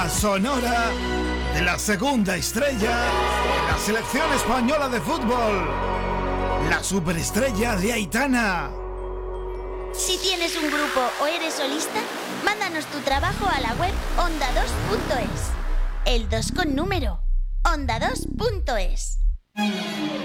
Sonora de la segunda estrella de la selección española de fútbol, la superestrella de Aitana. Si tienes un grupo o eres solista, mándanos tu trabajo a la web onda2.es. El 2 con número. onda2.es.